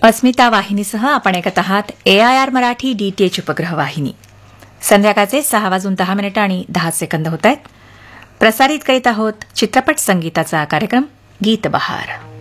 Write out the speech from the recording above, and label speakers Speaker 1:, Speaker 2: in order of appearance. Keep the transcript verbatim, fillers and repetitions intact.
Speaker 1: अस्मिता वाहिनीसह आपण ऐकत आहात ए आय आर मराठी डीटीएच उपग्रह वाहिनी. संध्याकाळचे सहा वाजून दहा मिनिटं आणि दहा सेकंद होत आहेत. प्रसारित करीत आहोत चित्रपट संगीताचा कार्यक्रम गीत बहार.